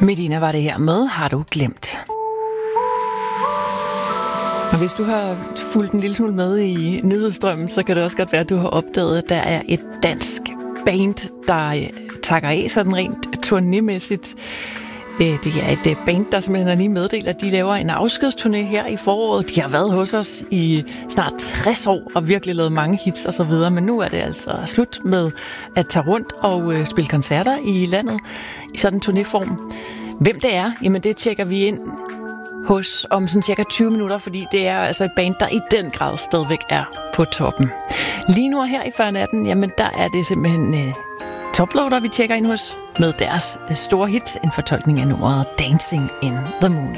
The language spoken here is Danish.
Medina var det her med Har du glemt. Og hvis du har fulgt en lille smule med i nyhedsstrømmen, så kan det også godt være, at du har opdaget, at der er et dansk band, der takker af sådan rent turnémæssigt. Det er et band, der simpelthen er lige meddelt, at de laver en afskedsturné her i foråret. De har været hos os i snart 60 år og virkelig lavet mange hits og så videre, men nu er det altså slut med at tage rundt og spille koncerter i landet i sådan en turnéform. Hvem det er, jamen det tjekker vi ind hos om sådan cirka 20 minutter, fordi det er altså et band, der i den grad stadigvæk er på toppen. Lige nu her i 4018, jamen der er det simpelthen Toploader, vi tjekker ind hos med deres store hit, en fortolkning af nummeret Dancing in the Moon.